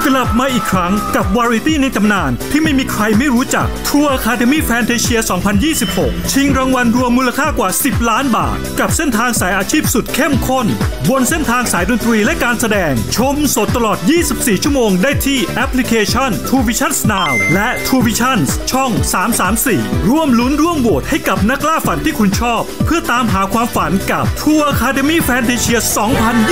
กลับมาอีกครั้งกับวาไรตี้ในตำนานที่ไม่มีใครไม่รู้จัก True Academy Fantasia 2026 ชิงรางวัลรวมมูลค่ากว่า10 ล้านบาทกับเส้นทางสายอาชีพสุดเข้มข้นบนเส้นทางสายดนตรีและการแสดงชมสดตลอด 24 ชั่วโมงได้ที่แอปพลิเคชัน True Visions Now และ True Visions ช่อง 334 ร่วมลุ้นร่วมโหวตให้กับนักล่าฝันที่คุณชอบเพื่อตามหาความฝันกับ True Academy Fantasia 2026